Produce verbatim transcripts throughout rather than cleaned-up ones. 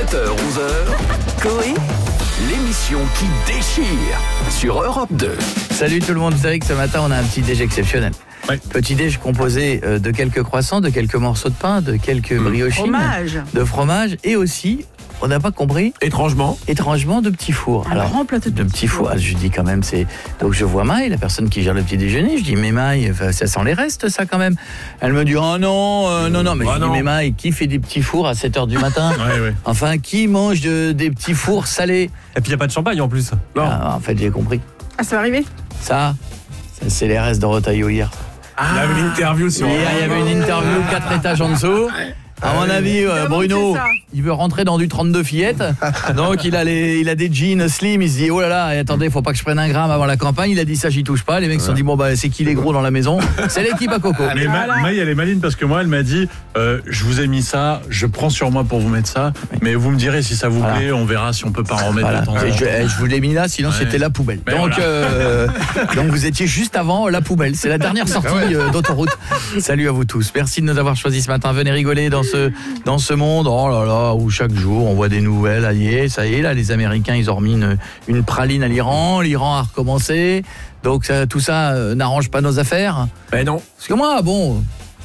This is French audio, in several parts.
sept heures onze heures, Coé, l'émission qui déchire sur Europe deux. Salut tout le monde, vous savez que ce matin on a un petit déj exceptionnel. Ouais. Petit déj composé de quelques croissants, de quelques morceaux de pain, de quelques mmh. briochines, fromage. de fromage et aussi, on n'a pas compris, étrangement, étrangement de petits fours. Un Alors, grand plateau de, de petits fours. fours. Je dis quand même, c'est donc je vois Maï, la personne qui gère le petit déjeuner. Je dis mais Maï, ça sent les restes ça quand même. Elle me dit oh non, euh, non non, mais bah je non. dis mais Maï, qui fait des petits fours à sept heures du matin? ouais, ouais. Enfin, qui mange de, des petits fours salés? Et puis il y a pas de champagne en plus. Non. Ah, en fait, j'ai compris. Ah, ça va arriver. Ça, ça c'est les restes de Rotaillot hier. Ah, il y avait une interview sur. Hier, il y avait une interview quatre étages en dessous. À mon avis, euh, Bruno, il veut rentrer dans du trente-deux fillettes. Donc, il a, les, il a des jeans slim. Il se dit, oh là là, attendez, faut pas que je prenne un gramme avant la campagne. Il a dit ça, j'y touche pas. Les mecs se sont dit, bon, bah, c'est qui les gros dans la maison? C'est l'équipe à Coco. Mais Ma- Maï, elle est maline parce que moi, elle m'a dit, euh, je vous ai mis ça, je prends sur moi pour vous mettre ça. Mais vous me direz si ça vous voilà. plaît, on verra si on peut pas en remettre voilà. de temps en temps. Je, je vous l'ai mis là, sinon ouais. c'était la poubelle. Ben donc, voilà. euh, donc, vous étiez juste avant la poubelle. C'est la dernière sortie ouais. euh, d'autoroute. Salut à vous tous. Merci de nous avoir choisis ce matin. Venez rigoler dans ce, dans ce monde, oh là là, où chaque jour on voit des nouvelles, ça y est, ça y est, là les Américains ils ont remis une, une praline à l'Iran, l'Iran a recommencé, donc ça, tout ça euh, n'arrange pas nos affaires. Ben non. Parce que moi, bon,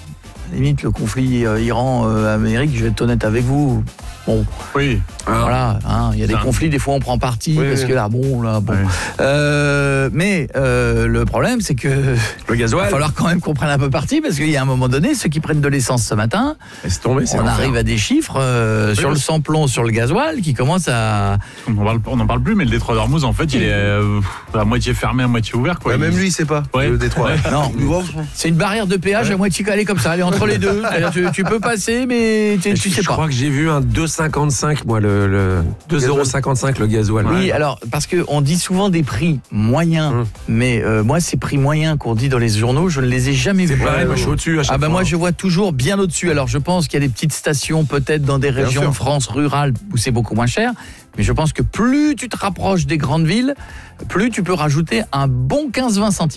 à la limite le conflit euh, Iran-Amérique, je vais être honnête avec vous, bon, oui. voilà, hein, il y a des conflits, des fois on prend parti, oui, parce oui. que là, bon, là, bon. Oui. Euh, mais euh, le problème, c'est que le gasoil, il va falloir quand même qu'on prenne un peu parti, parce qu'il y a un moment donné, ceux qui prennent de l'essence ce matin, tombé, on arrive à des chiffres euh, oui, sur oui. le samplon, sur le gasoil, qui commencent à... On n'en parle plus, mais le détroit d'Ormuz, en fait, il est euh, à moitié fermé, à moitié ouvert. Quoi. Ouais, même lui, il sait pas, ouais. le détroit. Non, c'est une barrière de péage ouais. à moitié calée comme ça, elle est entre les deux. Tu, tu peux passer, mais tu, tu sais je pas. Je crois que j'ai vu un deux cinquante-cinq, moi, le... le... deux euros cinquante-cinq le gasoil. Oui, ouais. alors, parce qu'on dit souvent des prix moyens, hum. mais euh, moi, ces prix moyens qu'on dit dans les journaux, je ne les ai jamais vus. C'est pareil, moi, je suis au-dessus à chaque ah ben fois. moi, je vois toujours bien au-dessus. Alors, je pense qu'il y a des petites stations, peut-être dans des bien régions sûr. de France rurales, où c'est beaucoup moins cher, mais je pense que plus tu te rapproches des grandes villes, plus tu peux rajouter un bon quinze à vingt centimes.